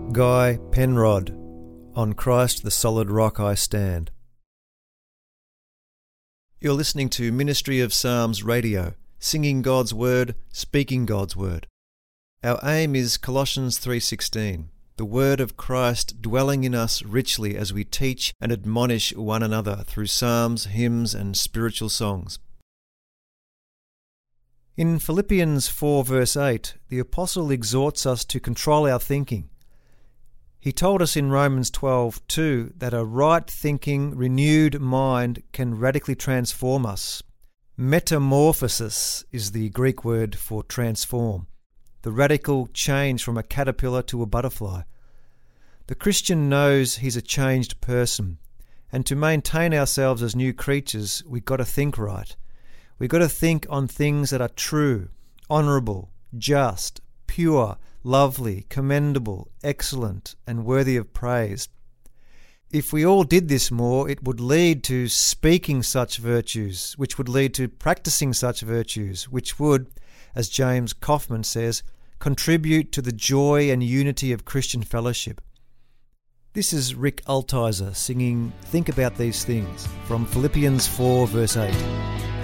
Guy Penrod, On Christ the Solid Rock I Stand. You're listening to Ministry of Psalms Radio, singing God's Word, speaking God's Word. Our aim is Colossians 3:16, the Word of Christ dwelling in us richly as we teach and admonish one another through psalms, hymns and spiritual songs. In Philippians 4 verse 8, the Apostle exhorts us to control our thinking. He told us in Romans 12:2 that a right-thinking, renewed mind can radically transform us. Metamorphosis is the Greek word for transform, the radical change from a caterpillar to a butterfly. The Christian knows he's a changed person, and to maintain ourselves as new creatures, we've got to think right. We've got to think on things that are true, honourable, just, pure, lovely, commendable, excellent, and worthy of praise. If we all did this more, it would lead to speaking such virtues, which would lead to practicing such virtues, which would, as James Kaufman says, contribute to the joy and unity of Christian fellowship. This is Rick Altizer singing Think About These Things from Philippians 4 verse 8.